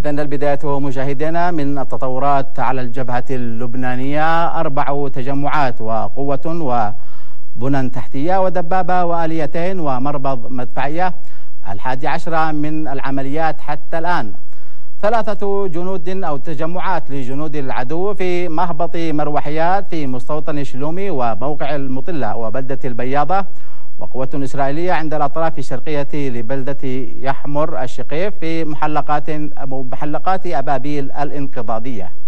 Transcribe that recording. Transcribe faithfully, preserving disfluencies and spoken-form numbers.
إذن البداية مشاهدينا من التطورات على الجبهة اللبنانية. أربع تجمعات وقوة وبنى تحتية ودبابة وآليتين ومربض مدفعية. الحادي عشر من العمليات حتى الآن. ثلاثة جنود أو تجمعات لجنود العدو في مهبط مروحيات في مستوطن شلومي وموقع المطلة وبلدة البياضة، وقوة إسرائيلية عند الأطراف الشرقية لبلدة يحمر الشقيف في محلقات محلقات أبابيل الانقضاضية.